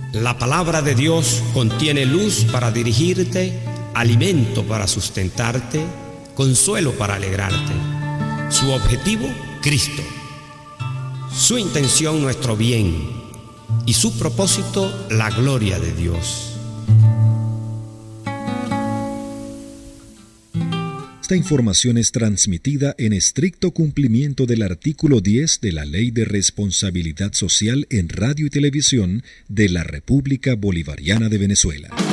La palabra de Dios contiene luz para dirigirte, alimento para sustentarte, consuelo para alegrarte. Su objetivo, Cristo. Su intención, nuestro bien. Y su propósito, la gloria de Dios. Esta información es transmitida en estricto cumplimiento del artículo 10 de la Ley de Responsabilidad Social en Radio y Televisión de la República Bolivariana de Venezuela.